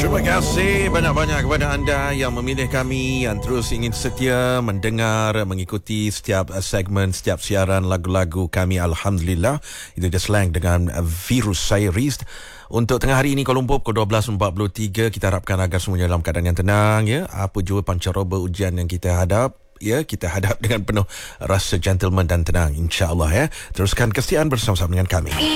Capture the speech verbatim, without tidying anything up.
Terima kasih banyak-banyak kepada anda yang memilih kami, yang terus ingin setia mendengar, mengikuti setiap segmen, setiap siaran lagu-lagu kami. Alhamdulillah. Itu dia slang dengan virus Sairis. Untuk tengah hari ini Kuala Lumpur pukul dua belas empat puluh tiga, kita harapkan agar semuanya dalam keadaan yang tenang, ya. Apa jua pancaroba ujian yang kita hadap, ya, kita hadap dengan penuh rasa gentleman dan tenang, insya-Allah, ya. Teruskan kesetiaan bersama-sama dengan kami.